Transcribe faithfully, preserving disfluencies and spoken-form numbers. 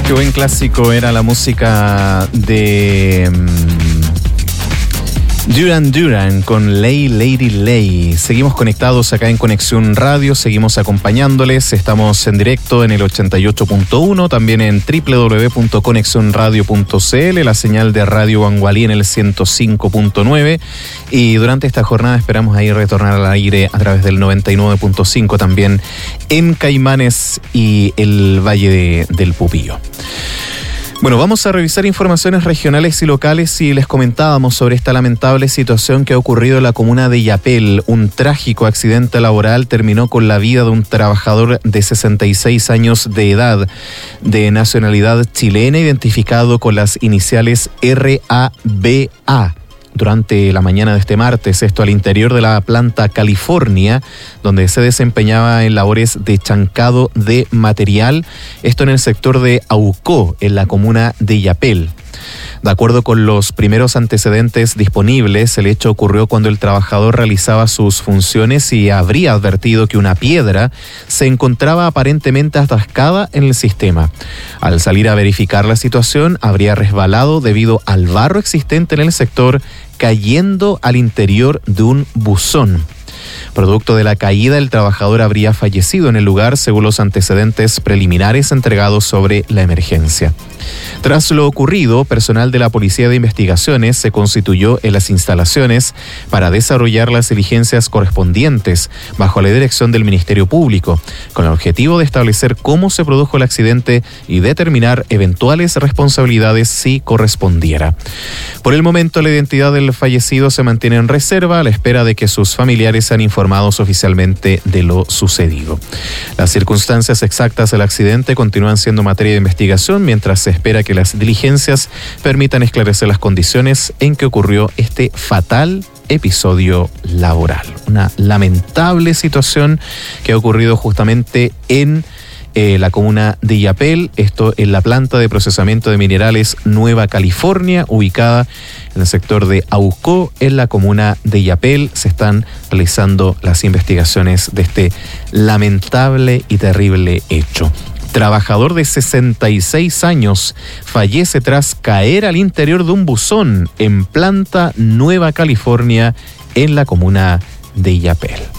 Qué buen clásico era la música de um, Duran Duran con Lay Lady Lay. Seguimos conectados acá en Conexión Radio, seguimos acompañándoles. Estamos en directo en el ochenta y ocho punto uno, también en doble u doble u doble u punto conexión radio punto c l, la señal de Radio Bangualí en el ciento cinco punto nueve. Y durante esta jornada esperamos ahí retornar al aire a través del noventa y nueve punto cinco también en Caimanes y el Valle de, del Pupillo. Bueno, vamos a revisar informaciones regionales y locales y les comentábamos sobre esta lamentable situación que ha ocurrido en la comuna de Illapel. Un trágico accidente laboral terminó con la vida de un trabajador de sesenta y seis años de edad, de nacionalidad chilena, identificado con las iniciales R A B A. Durante la mañana de este martes, esto al interior de la planta California, donde se desempeñaba en labores de chancado de material, esto en el sector de Aucó, en la comuna de Illapel. De acuerdo con los primeros antecedentes disponibles, el hecho ocurrió cuando el trabajador realizaba sus funciones y habría advertido que una piedra se encontraba aparentemente atascada en el sistema. Al salir a verificar la situación, habría resbalado debido al barro existente en el sector, cayendo al interior de un buzón. Producto de la caída, el trabajador habría fallecido en el lugar, según los antecedentes preliminares entregados sobre la emergencia. Tras lo ocurrido, personal de la Policía de Investigaciones se constituyó en las instalaciones para desarrollar las diligencias correspondientes bajo la dirección del Ministerio Público, con el objetivo de establecer cómo se produjo el accidente y determinar eventuales responsabilidades si correspondiera. Por el momento, la identidad del fallecido se mantiene en reserva a la espera de que sus familiares sean informados oficialmente de lo sucedido. Las circunstancias exactas del accidente continúan siendo materia de investigación, mientras se espera que las diligencias permitan esclarecer las condiciones en que ocurrió este fatal episodio laboral. Una lamentable situación que ha ocurrido justamente en eh, la comuna de Illapel, esto en la planta de procesamiento de minerales Nueva California, ubicada en el sector de Aucó, en la comuna de Illapel. Se están realizando las investigaciones de este lamentable y terrible hecho. Trabajador de sesenta y seis años fallece tras caer al interior de un buzón en planta Nueva California, en la comuna de Illapel.